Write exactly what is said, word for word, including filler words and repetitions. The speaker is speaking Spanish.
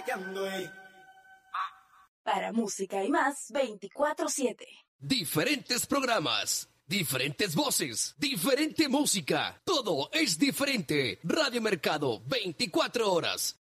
Para música y más, veinticuatro siete. Diferentes programas, diferentes voces, diferente música. Todo es diferente. Radio Mercado, veinticuatro horas.